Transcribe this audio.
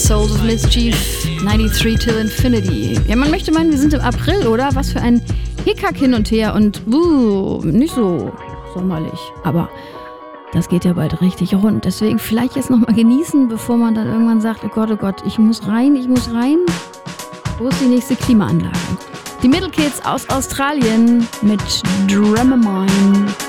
Souls of Mischief, 93 Till Infinity. Ja, man möchte meinen, wir sind im April, oder? Was für ein Hickhack hin und her und nicht so sommerlich. Aber das geht ja bald richtig rund. Deswegen vielleicht jetzt nochmal genießen, bevor man dann irgendwann sagt, oh Gott, ich muss rein. Wo ist die nächste Klimaanlage? Die Middle Kids aus Australien mit Dramamine.